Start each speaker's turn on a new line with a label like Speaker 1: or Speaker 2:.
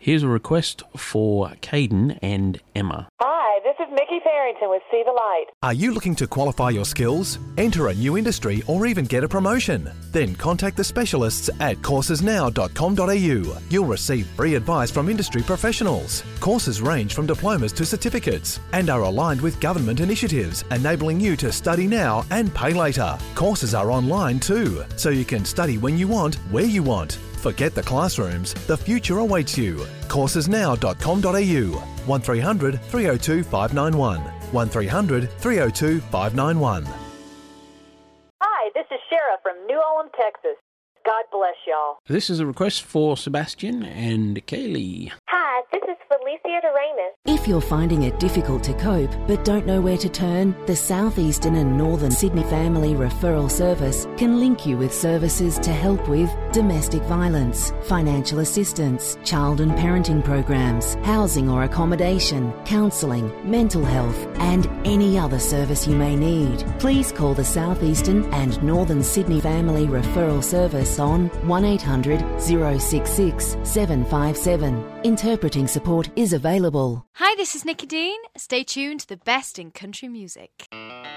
Speaker 1: Here's a request for Caden and Emma.
Speaker 2: Hi, this is Mickey Farrington with See the Light.
Speaker 3: Are you looking to qualify your skills, enter a new industry or even get a promotion? Then contact the specialists at coursesnow.com.au. You'll receive free advice from industry professionals. Courses range from diplomas to certificates and are aligned with government initiatives, enabling you to study now and pay later. Courses are online too, so you can study when you want, where you want. Forget the classrooms, the future awaits you. coursesnow.com.au 1300 302 591 1300 302 591.
Speaker 2: Hi, this is Shara from New Ulm, Texas. God bless y'all.
Speaker 1: This is a request for Sebastian and Kaylee.
Speaker 4: Hi, this is Felicia Doremus.
Speaker 5: If you're finding it difficult to cope but don't know where to turn, the South Eastern and Northern Sydney Family Referral Service can link you with services to help with domestic violence, financial assistance, child and parenting programs, housing or accommodation, counselling, mental health and any other service you may need. Please call the South Eastern and Northern Sydney Family Referral Service on 1800 066 757. Interpreting support is available.
Speaker 6: Hi, this is Nikki Dean. Stay tuned to the best in country music.